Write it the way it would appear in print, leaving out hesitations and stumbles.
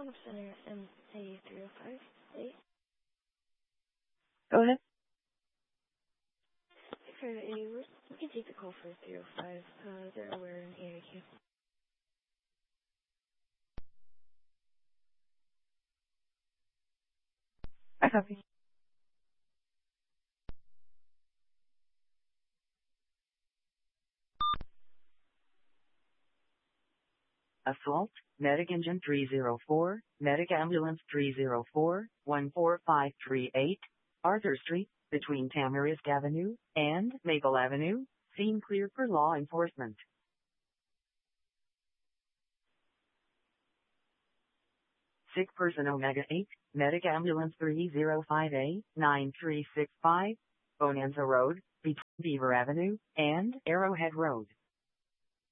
Town Center MA 305. Go ahead. We can take the call for 305. They're aware in area queue. I copy. Assault, Medic Engine 304, Medic Ambulance 304, 14538, Arthur Street, between Tamarisk Avenue and Maple Avenue, scene clear for law enforcement. Sick person Omega 8, Medic Ambulance 305A, 9365, Bonanza Road, between Beaver Avenue and Arrowhead Road.